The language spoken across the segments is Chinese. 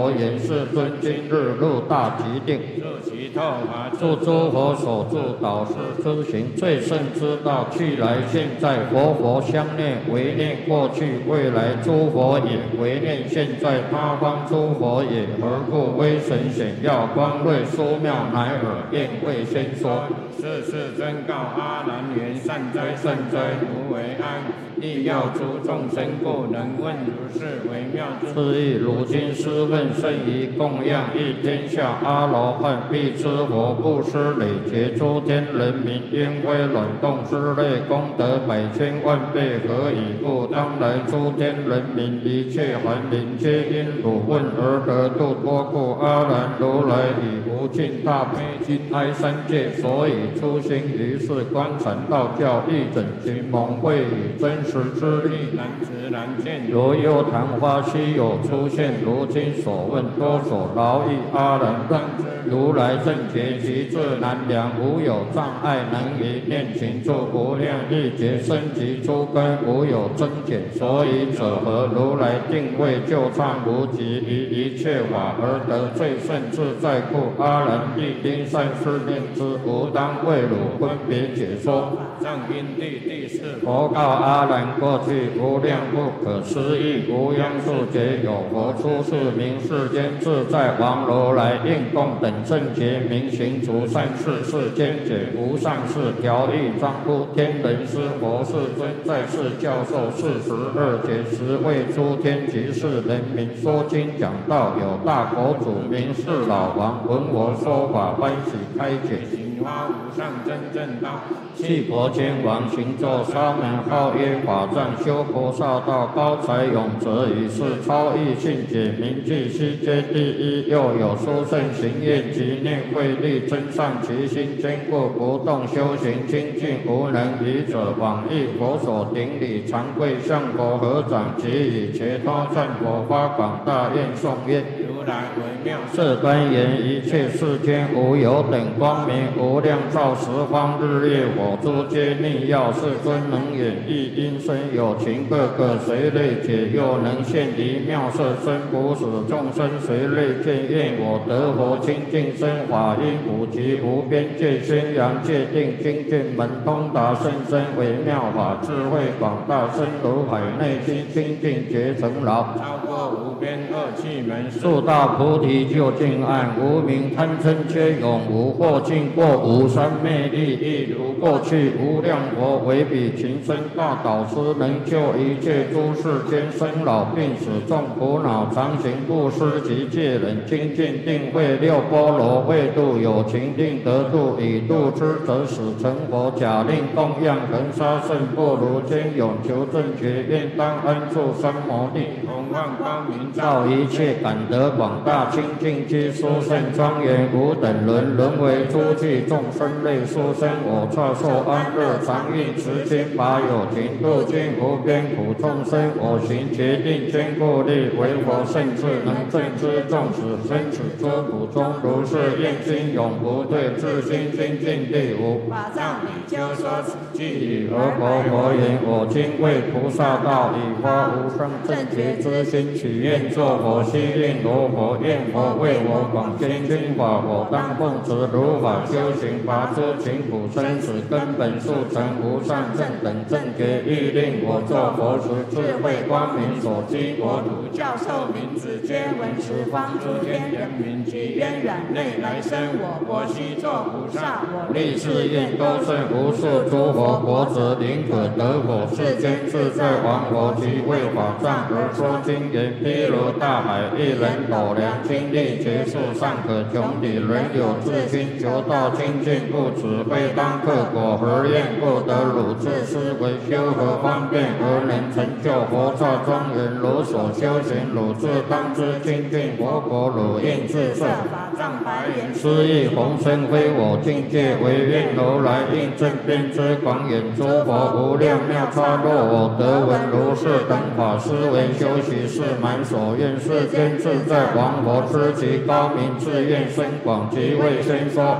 佛言：世尊，今日入大吉定， 住其透法， 助诸佛所助导师之行最胜之道，去来现在，佛相念，唯念过去未来诸佛也，唯念现在他方诸佛也。何故？威神显耀，光瑞殊妙，乃尔愿未先说。 是世尊告阿难言：善哉善哉，如为安。亦要诸众生故，能问如是微妙之是亦如今师问甚于供养一天下阿罗汉，必知佛布施累劫诸天人民，因为卵动之类功德百千万倍，何以故？当来诸天人民一切凡灵，皆因汝问而得度脱故。阿难，如来以无尽大悲心哀三界，所以出行于世观禅道教，一整群蒙会以真实之力， 难知难见。 如幽昙花稀有出现，如今所问多所劳役。阿难，当知如来正觉极至难量，无有障碍，能以念行住无量亿劫生及诸根，无有增减。所以者何？如来定位就畅无极，于一切法而得最胜自在故。阿难，亦应善思念之，吾当为汝分别解说。 藏因地第四。 佛告阿难：过去无量不可思议无央数劫，有佛出世名世间自在王如来，应供等正觉明行足善事，世间解无上士调御庄乎天人师佛世尊，在世教授42节，时为诸天及世人民说经讲道。有大佛祖名是老王，闻我说法，欢喜开解。 行花无上真正道， 弃佛天王行作沙门，号曰法藏，修菩萨道，高才永泽，以是超异性解明记，悉皆第一。又有殊胜行愿及念慧力，增上其心，坚固不动，修行精进无能愚者，往诣佛所顶礼，常跪向佛合掌，即以伽多赞佛，发广大愿颂曰： 如来为妙是端言，一切世间无有等光明，无量照十方日月火珠，皆逆耀。世尊能演绎因身有情，个个随类解，又能现离妙色身，不使众生随类见。愿我得佛清净身，法音普及无边界，宣扬界定精进门，通达甚深微妙法，智慧广大，深如海内心，清净觉成劳， 超过无边恶趣门， 速大菩提究竟岸，无明贪嗔皆永无，或尽过无三昧力，亦如过去无量佛，为彼情深大导师，能救一切诸世间生老病死众苦恼，常行布施及戒忍，精进定慧六波罗，为度有情定得度，以度之则使成佛。假令供养恒沙圣不如坚永求正觉，愿当安住三摩地， 弘望光明照一切感得广大清净之殊胜庄严，无等伦，沦为诸具众生类殊生。我刹受安乐，常运持经法有情，度尽无边苦众生。我行决定坚固力，为佛圣智，能正知众死生死诸苦中，如是愿心永不退，自心精进第五。 法藏比丘说此句， 而佛言：我今为菩萨道，以发无上正觉之心，许愿作佛，悉令罗佛，愿佛为我广宣经法，我当奉持如法修行，拔诸情苦生死根本，速成无上正等正觉。欲令我作佛时，智慧光明所积国土， 教授名字皆闻十方诸天人民，及渊远内来生我悉作菩萨，我立誓愿多胜无数诸佛，国子宁可得佛，世间自在王佛，及为法藏而说经言，譬如大海，一人斗量，精力结束，尚可穷底，人有自心，求道清净，不此非当克果，何愿不得汝自思维，修何方便而能成就佛刹庄严？如所修行，汝自当知清净，佛果汝应自摄。 法藏白言： 是亦弘身非我境界，唯愿如来应正遍知广远，诸佛无量妙差，若我得闻如是等法，思维修习是满所愿。世间自在王佛知其高明，自愿深广，即为先说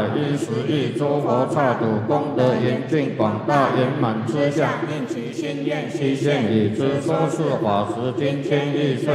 210亿诸佛刹土，功德严尽广大圆满之相， 应其心愿悉现已知。说是法时，今千亿岁。